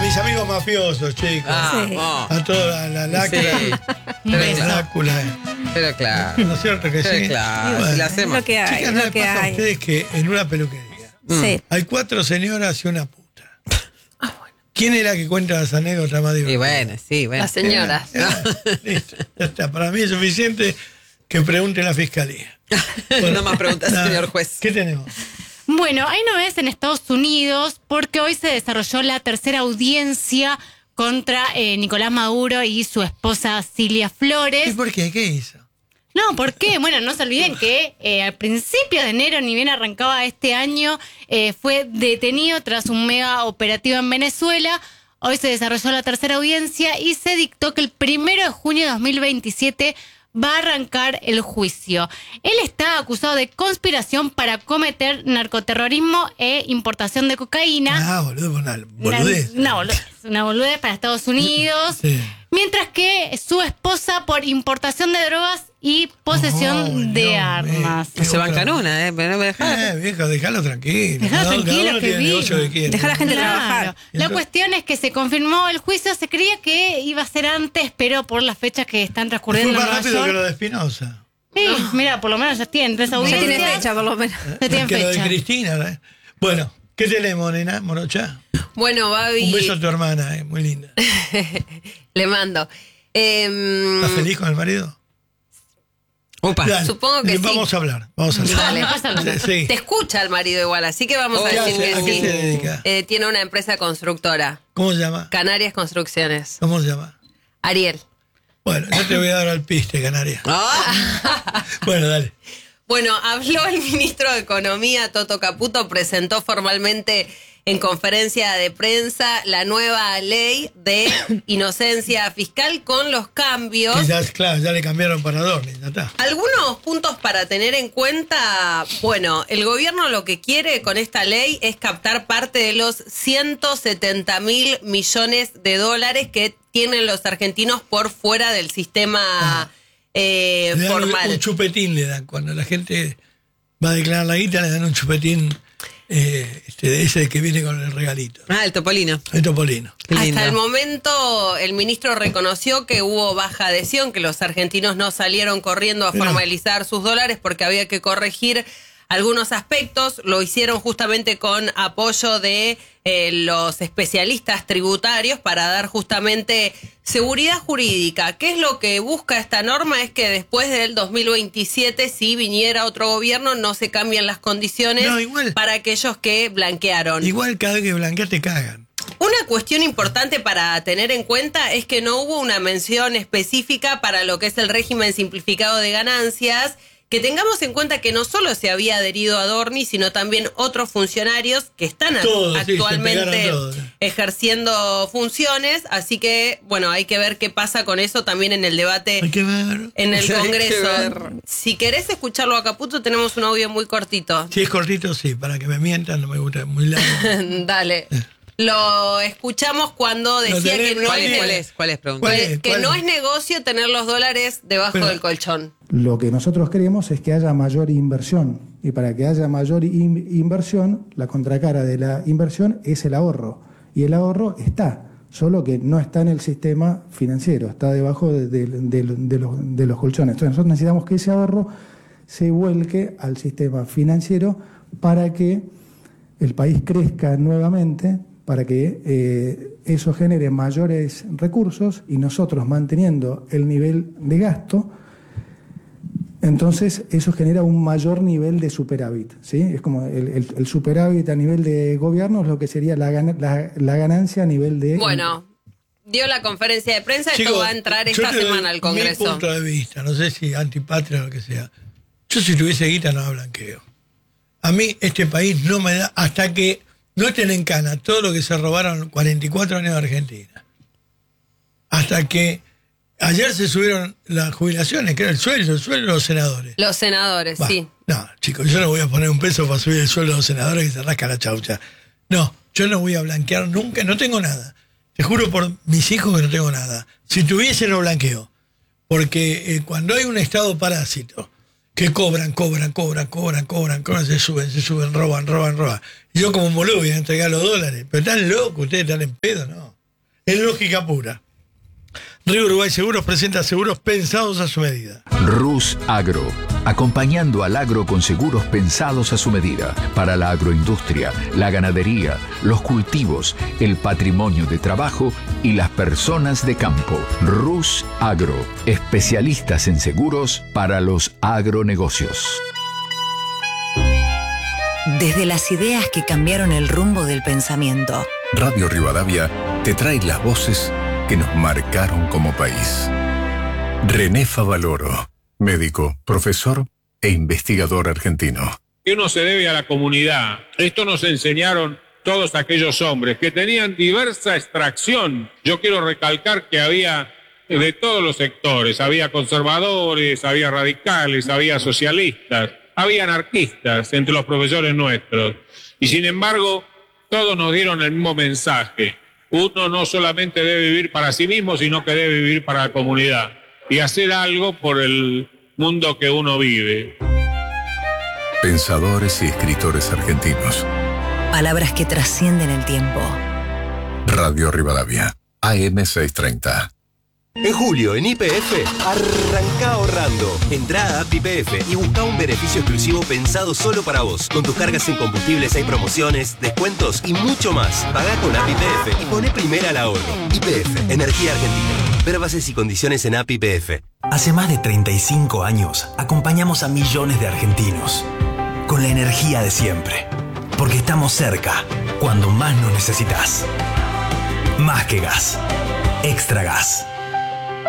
mis amigos mafiosos, chicos. A toda la lacra. Sí. Drácula. Pero claro. ¿No es cierto que Pero sí? claro, Bueno, la hacemos. Lo que hay, chicas, ¿no lo les que pasa a hay. ustedes que en una peluquería Sí. hay 4 señoras y una puta? ¿Quién es la que cuenta las anécdotas más Y divertidas? bueno, sí, bueno. Las señoras. Listo, ya está. Para mí es suficiente que pregunte la fiscalía. No más preguntas, nada. señor juez. ¿Qué tenemos? Bueno, hay novedades en Estados Unidos porque hoy se desarrolló la tercera audiencia contra Nicolás Maduro y su esposa Cilia ¿Y Flores. por qué? ¿Qué hizo? No, ¿por qué? Bueno, no se olviden que al principio de enero, ni bien arrancaba este año, fue detenido tras un mega operativo en Venezuela. Hoy se desarrolló la tercera audiencia y se dictó que el 1 de junio de 2027 va a arrancar el juicio. Él está acusado de conspiración para cometer narcoterrorismo e importación de cocaína. Ah, boludo, una boludez. Una boludez para Estados Unidos. Sí. Mientras que su esposa por importación de drogas y posesión de armas. Se bancan una, pero no me dejaron. Viejo, déjalo tranquilo. Dejalo Cada tranquilo, uno que tiene el vi. negocio que quiere. Deja a la gente trabajar. La Entonces- cuestión es que se confirmó el juicio, se creía que iba a ser antes, pero por las fechas que están Fue transcurriendo más en Nueva rápido que York. lo de Espinosa. Sí, mira, por lo menos ya tienen 3 Ya audiencias. tiene fecha, por lo menos. Ya tienen Que lo de fecha. Cristina. ¿eh? Bueno, ¿qué tenemos, nena? Morocha. Bueno, Babi. Un beso a tu hermana, muy linda. Le mando. ¿Estás feliz con el marido? Opa. Dale, Supongo que sí. Vamos a hablar. Dale. Sí. Te escucha el marido igual, así que vamos a ¿Qué decir hace? ¿A que qué sí. se dedica? Tiene una empresa constructora, ¿Cómo se llama? Canarias Construcciones. ¿Cómo se llama? Ariel. Bueno, yo te voy a dar al piste, Canaria. Ah, Bueno, dale. Bueno, habló el ministro de Economía, Toto Caputo, presentó formalmente en conferencia de prensa la nueva ley de inocencia fiscal con los cambios. Que ya, claro, ya le cambiaron para Dorni, ya está. Algunos puntos para tener en cuenta. Bueno, el gobierno lo que quiere con esta ley es captar parte de los 170.000 millones de dólares que tienen los argentinos por fuera del sistema Le dan formal. un chupetín le dan. Cuando la gente va a declarar la guita, le dan un chupetín de ese que viene con el regalito. el topolino. El topolino. Qué lindo. Hasta el momento el ministro reconoció que hubo baja adhesión, que los argentinos no salieron corriendo a Mirá. formalizar sus dólares porque había que corregir algunos aspectos. Lo hicieron justamente con apoyo de los especialistas tributarios para dar justamente seguridad jurídica. ¿Qué es lo que busca esta norma? Es que después del 2027, si viniera otro gobierno, no se cambien las condiciones No, igual. para aquellos que blanquearon. Igual cada vez que blanqueas te cagan. Una cuestión importante para tener en cuenta es que no hubo una mención específica para lo que es el régimen simplificado de ganancias. Que tengamos en cuenta que no solo se había adherido a Dorni, sino también otros funcionarios que están Todos, sí, se actualmente pegaron todos. ejerciendo funciones. Así que, bueno, hay que ver qué pasa con eso también en el debate Hay que ver. en el Hay que Congreso. ver. Si querés escucharlo a Caputo, tenemos un audio muy cortito. Si es cortito, sí, para que me mientan, no me gusta muy largo. Dale. Lo escuchamos cuando decía que no ¿Cuál es es? ne- ¿Cuál es? ¿Cuál es? Pregunta. ¿Cuál es? que no es negocio tener los dólares debajo Pero- del colchón. Lo que nosotros queremos es que haya mayor inversión. Y para que haya mayor inversión, la contracara de la inversión es el ahorro. Y el ahorro está, solo que no está en el sistema financiero, está debajo de los colchones. Entonces nosotros necesitamos que ese ahorro se vuelque al sistema financiero para que el país crezca nuevamente, para que eso genere mayores recursos y nosotros manteniendo el nivel de gasto, entonces eso genera un mayor nivel de superávit, ¿sí? Es como el superávit a nivel de gobierno es lo que sería la ganancia a nivel de... Bueno, dio la conferencia de prensa, Chicos, esto va a entrar yo esta te doy semana al Mi Congreso. punto de vista, no sé si antipatria o lo que sea. Yo si tuviese guita no blanqueo. A mí este país no me da, hasta que no estén en cana todo lo que se robaron 44 años de Argentina. Hasta que ayer se subieron las jubilaciones, que era el sueldo de los senadores. Los senadores, Bah, sí. No, chicos, yo no voy a poner un peso para subir el sueldo de los senadores que se rasca la chaucha. No, yo no voy a blanquear nunca, no tengo nada. Te juro por mis hijos que no tengo nada. Si tuviese, no blanqueo. Porque cuando hay un Estado parásito, que cobran, se suben, roban. Y yo como un boludo voy a entregar los dólares. Pero están locos, ustedes están en pedo, ¿no? en lógica pura. Río Uruguay Seguros presenta seguros pensados a su medida. Rus Agro, acompañando al agro con seguros pensados a su medida, para la agroindustria, la ganadería, los cultivos, el patrimonio de trabajo y las personas de campo. Rus Agro, especialistas en seguros para los agronegocios. Desde las ideas que cambiaron el rumbo del pensamiento. Radio Rivadavia te trae las voces que nos marcaron como país. René Favaloro, médico, profesor e investigador argentino. Que uno se debe a la comunidad. Esto nos enseñaron todos aquellos hombres que tenían diversa extracción. Yo quiero recalcar que había de todos los sectores. Había conservadores, había radicales, había socialistas, había anarquistas entre los profesores nuestros. Y sin embargo, todos nos dieron el mismo mensaje. Uno no solamente debe vivir para sí mismo, sino que debe vivir para la comunidad y hacer algo por el mundo que uno vive. Pensadores y escritores argentinos. Palabras que trascienden el tiempo. Radio Rivadavia, AM 630. En julio, en YPF, arranca ahorrando. Entrá a App YPF y busca un beneficio exclusivo pensado solo para vos. Con tus cargas en combustibles hay promociones, descuentos y mucho más. Pagá con App YPF y poné primera al ahorro. YPF, Energía Argentina. Ver bases y condiciones en App YPF. Hace más de 35 años, acompañamos a millones de argentinos. Con la energía de siempre. Porque estamos cerca, cuando más nos necesitas. Más que gas. Extra Gas.